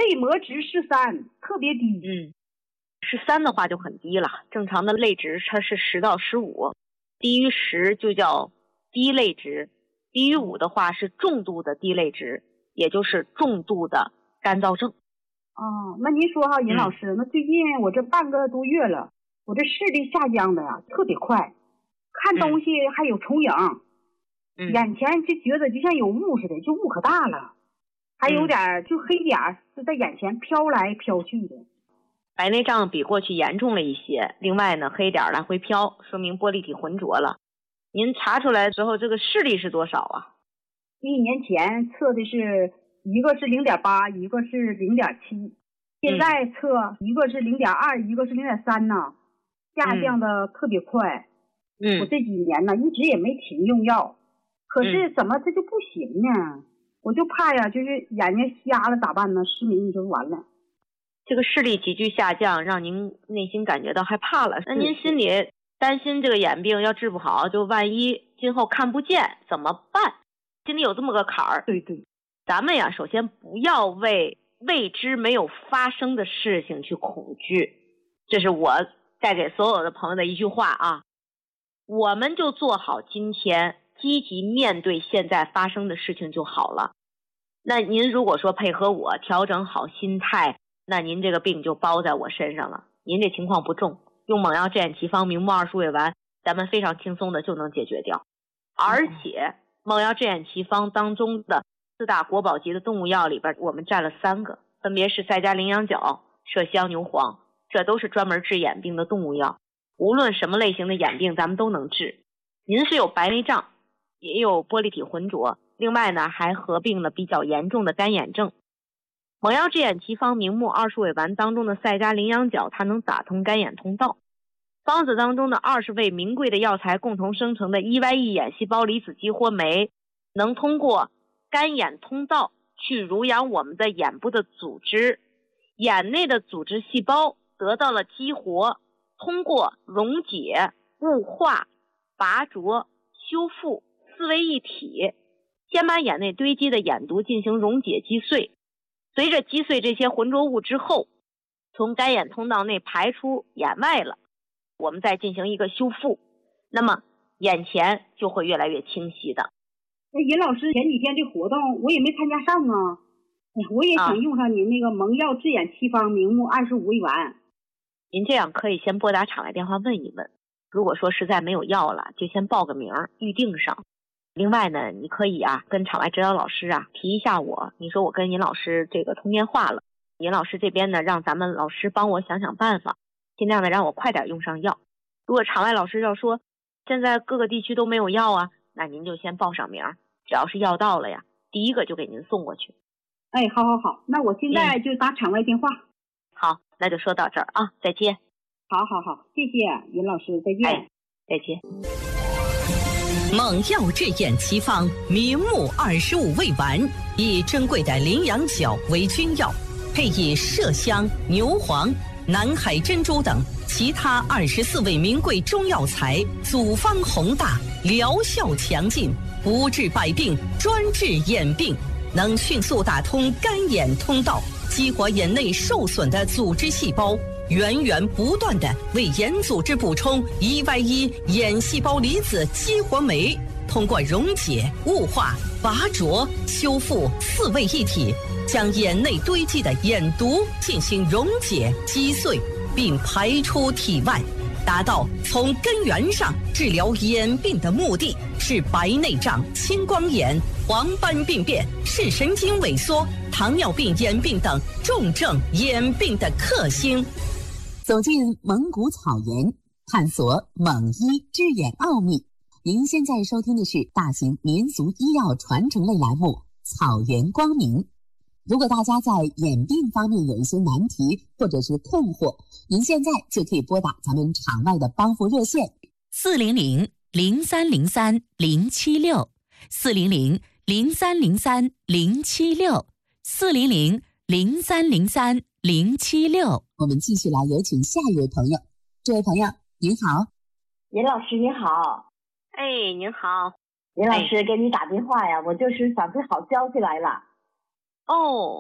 内膜值13，特别低。 13的话就很低了，正常的类值它是10到15，低于10就叫低类值，低于5的话是重度的低类值，也就是重度的干燥症。 那您说哈，尹老师，那最近我这半个多月了，我这视力下降的呀特别快，看东西还有重影，眼前就觉得就像有雾似的，就雾可大了，还有点就黑点就在眼前飘来飘去的。 白内障比过去严重了一些，另外呢，黑点来回飘，说明玻璃体浑浊了。您查出来之后，这个视力是多少啊 ？1年前测的是一个是0.8，一个是0.7，现在测一个是0.2，一个是0.3呢，下降的特别快。我这几年呢一直也没停用药，可是怎么这就不行呢？我就怕呀，就是眼睛瞎了咋办呢？失明就完了。 这个视力急剧下降，让您内心感觉到害怕了。那您心里担心这个眼病要治不好，就万一今后看不见怎么办？心里有这么个坎儿。 对， 咱们呀，首先不要为未知没有发生的事情去恐惧，这是我带给所有的朋友的一句话啊。我们就做好今天，积极面对现在发生的事情就好了。那您如果说配合我调整好心态，那您这个病就包在我身上了。您这情况不重，用猛药治眼奇方明目2味丸，咱们非常轻松的就能解决掉。而且猛药治眼奇方当中的4大国宝级的动物药里边，我们占了3个，分别是赛加羚羊角、麝香牛黄，这都是专门治眼病的动物药。无论什么类型的眼病咱们都能治。您是有白内障，也有玻璃体浑浊，另外呢还合并了比较严重的干眼症。猛药治眼奇方明目20味丸当中的赛加羚羊角，它能打通干眼通道。方子当中的20味名贵的药材共同生成的 EYE 眼细胞离子激活酶，能通过干眼通道去濡养我们的眼部的组织，眼内的组织细胞得到了激活，通过溶解、雾化、拔灼、修复4位一体，先把眼内堆积的眼毒进行溶解击碎，随着击碎这些浑浊物之后，从干眼通道内排出眼外了，我们再进行一个修复，那么眼前就会越来越清晰的。 那尹老师前几天这活动我也没参加上啊，我也想用上您那个猛药治眼奇方明目25味丸。 您这样可以先拨打场外电话问一问，如果说实在没有药了，就先报个名预定上。另外呢，你可以跟场外指导老师提一下我，你说我跟尹老师这个通电话了，尹老师这边呢让咱们老师帮我想想办法，尽量的让我快点用上药。如果场外老师要说现在各个地区都没有药那您就先报上名，只要是药到了第一个就给您送过去。 好，那我现在就打场外电话。 好，那就说到这儿再见。 好，谢谢尹老师，再见。 再见。 猛药治眼奇方明目25味丸，以珍贵的羚羊角为君药，配以麝香、牛黄、南海珍珠等其他24味名贵中药材，组方宏大，疗效强劲，不治百病，专治眼病，能迅速打通干眼通道，激活眼内受损的组织细胞，源源不断地为眼组织补充 EYE 眼细胞离子激活酶，通过溶解、雾化、拔灼、修复4位一体，将眼内堆积的眼毒进行溶解、击碎，并排出体外，达到从根源上治疗眼病的目的，是白内障、青光眼、黄斑病变、视神经萎缩、糖尿病眼病等重症眼病的克星。 走进蒙古草原，探索蒙医治眼奥秘。您现在收听的是大型民俗医药传承类栏目《草原光明》。如果大家在眼病方面有一些难题或者是困惑，您现在就可以拨打咱们场外的帮扶热线 400-303-076，400-303-076。 我们继续来有请下一位朋友。这位朋友您好。 尹老师您好。 您好。 尹老师给你打电话呀，我就是反馈好消息来了。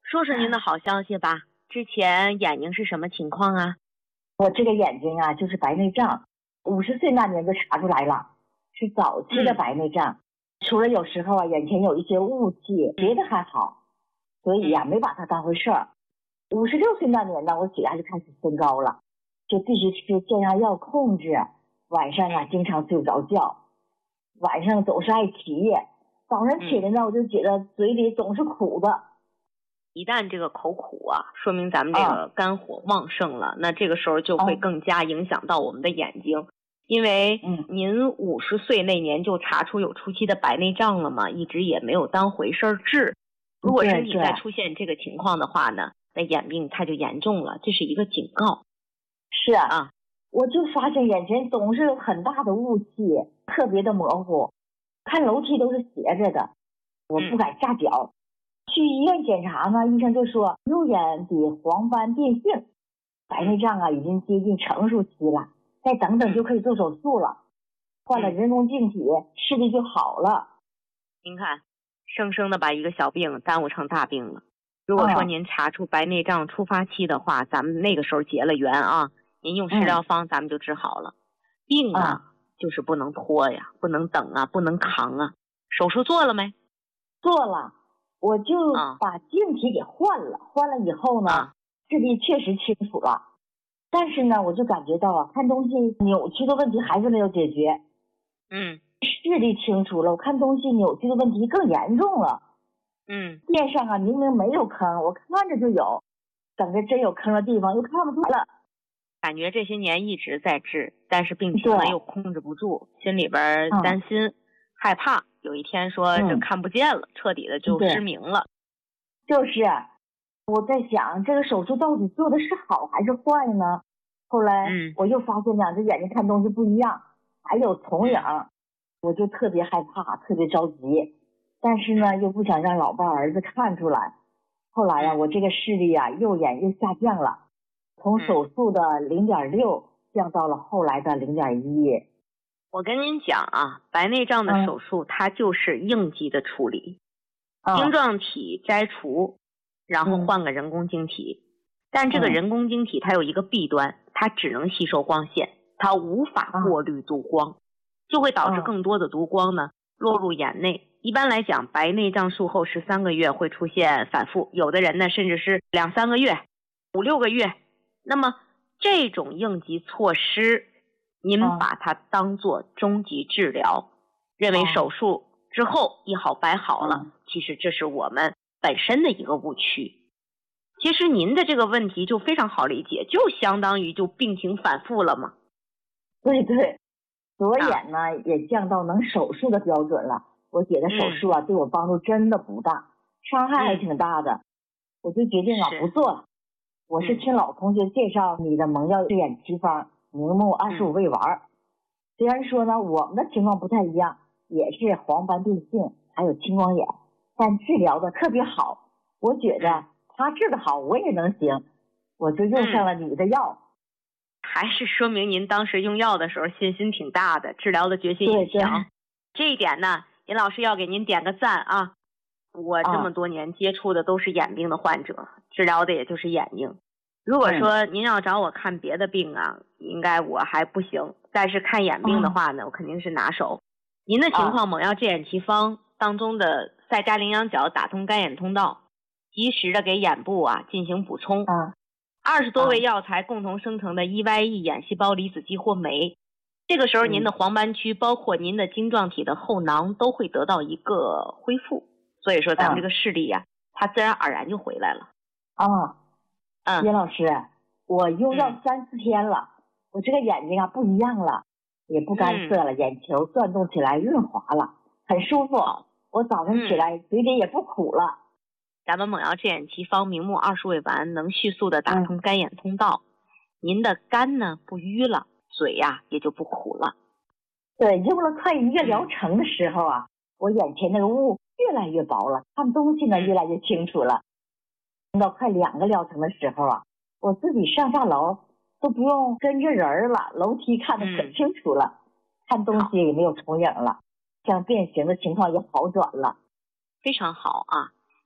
说说您的好消息吧。之前眼睛是什么情况啊？ 我这个眼睛啊，就是白内障，50岁那年就查出来了，是早期的白内障。除了有时候啊眼前有一些雾气，别的还好，所以呀没把它当回事儿。56岁那年呢，我血压就开始升高了，就必须吃降压药控制，晚上啊经常睡不着觉，晚上总是爱起夜，早上起来呢我就觉得嘴里总是苦的。 一旦这个口苦啊，说明咱们这个肝火旺盛了，那这个时候就会更加影响到我们的眼睛。因为您50岁那年就查出有初期的白内障了嘛，一直也没有当回事治。如果身体再出现这个情况的话呢，那眼病它就严重了，这是一个警告。 是啊，我就发现眼前总是有很大的雾气，特别的模糊，看楼梯都是斜着的，我不敢下脚。去医院检查呢，医生就说右眼底黄斑变性，白内障啊已经接近成熟期了，再等等就可以做手术了，换了人工晶体视力就好了。 您看，生生的把一个小病耽误成大病了。如果说您查出白内障初发期的话，咱们那个时候结了缘啊，您用食疗方咱们就治好了。病啊就是不能拖呀，不能等啊，不能扛啊。手术做了没？ 做了，我就把晶体给换了，换了以后呢，视力确实清楚了。但是呢，我就感觉到啊，看东西扭曲的问题还是没有解决。视力清楚了，我看东西扭曲的问题更严重了。电上啊明明没有坑，我看着就有，等着真有坑的地方又看不出来了。 感觉这些年一直在治，但是病情呢又控制不住，心里边担心、害怕，有一天说这看不见了，彻底的就失明了。 就是我在想，这个手术到底做的是好还是坏呢？后来我又发现两只眼睛看东西不一样，还有重影，我就特别害怕，特别着急，但是呢又不想让老伴儿子看出来。后来呀，我这个视力啊右眼又下降了，从手术的0.6降到了后来的0.1。 我跟您讲啊，白内障的手术它就是应急的处理，晶状体摘除，然后换个人工晶体。但这个人工晶体它有一个弊端，它只能吸收光线，它无法过滤度光，就会导致更多的毒光呢落入眼内。一般来讲，白内障术后13个月会出现反复，有的人呢甚至是2-3个月、5-6个月。那么这种应急措施，您把它当作终极治疗，认为手术之后一好百好了，其实这是我们本身的一个误区。其实您的这个问题就非常好理解，就相当于就病情反复了嘛。 对对，左眼呢也降到能手术的标准了。我觉得手术啊对我帮助真的不大，伤害还挺大的，我就决定不做了。我是听老同学介绍你的蒙药治眼奇方明目25味丸。虽然说呢我们的情况不太一样，也是黄斑变性还有青光眼，但治疗的特别好，我觉得他治得好我也能行，我就用上了你的药。 还是说明您当时用药的时候信心挺大的，治疗的决心也强。这一点呢，尹老师要给您点个赞啊！我这么多年接触的都是眼病的患者，治疗的也就是眼睛。如果说您要找我看别的病啊，应该我还不行，但是看眼病的话呢，我肯定是拿手。您的情况，蒙药治眼奇方当中的赛迦羚羊角打通干眼通道，及时的给眼部啊进行补充。20多味药材共同生成的 EYE 眼细胞离子激活酶，这个时候您的黄斑区包括您的晶状体的后囊都会得到一个恢复，所以说咱们这个视力呀，它自然而然就回来了。 叶老师，我用药3-4天了，我这个眼睛啊不一样了，也不干涩了，眼球转动起来润滑了，很舒服。我早上起来嘴里也不苦了。 咱们蒙药治眼奇方明目20味丸能迅速的打通干眼通道，您的肝呢不淤了，嘴呀也就不苦了。 对，用了快1个疗程的时候啊，我眼前那个雾越来越薄了，看东西呢越来越清楚了。到快2个疗程的时候啊，我自己上下楼都不用跟着人了，楼梯看得可清楚了，看东西也没有重影了，像变形的情况也好转了。 非常好啊！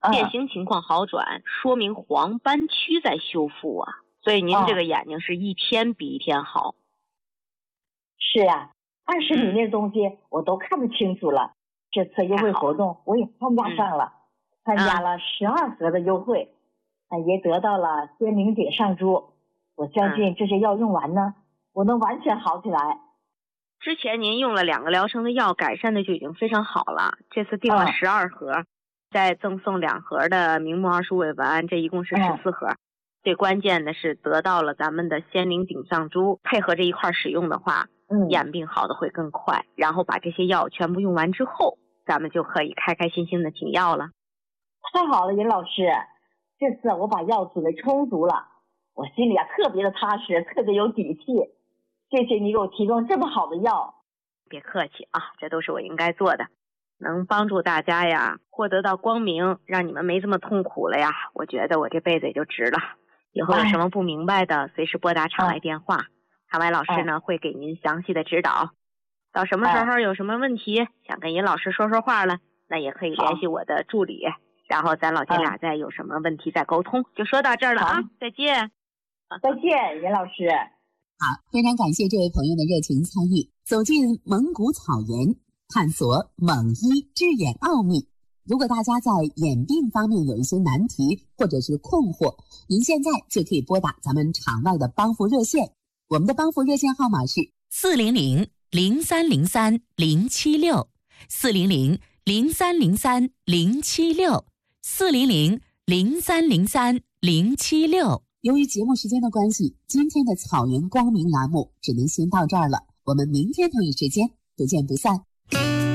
变形情况好转，说明黄斑区在修复啊。所以您这个眼睛是一天比一天好。 是啊，20米内的东西我都看得清楚了。这次优惠活动我也参加上了，参加了12盒的优惠，也得到了仙灵井上珠。我相信这些药用完呢，我能完全好起来。 之前您用了2个疗程的药，改善的就已经非常好了。这次订了12盒，再赠送2盒的明目25尾丸，这一共是14盒。最关键的是得到了咱们的仙灵井上珠，配合这一块使用的话，眼病好的会更快。然后把这些药全部用完之后，咱们就可以开开心心的请药了。 太好了，尹老师，这次我把药准备充足了，我心里特别的踏实，特别有底气。谢谢你给我提供这么好的药。 别客气啊，这都是我应该做的，能帮助大家呀获得到光明，让你们没这么痛苦了呀，我觉得我这辈子也就值了。以后有什么不明白的，随时拨打场外电话，场外老师呢会给您详细的指导。到什么时候有什么问题，想跟尹老师说说话了，那也可以联系我的助理，然后咱老姐俩再有什么问题再沟通。就说到这儿了啊，再见。 再见，尹老师。 好，非常感谢这位朋友的热情参与，走进蒙古草原，探索蒙医之眼奥秘。如果大家在眼病方面有一些难题或者是困惑，您现在就可以拨打咱们场外的帮扶热线，我们的帮扶热线号码是 400-0303-076 400-0303-076 400-0303-076。 由于节目时间的关系，今天的草原光明栏目只能先到这儿了，我们明天同一时间不见不散。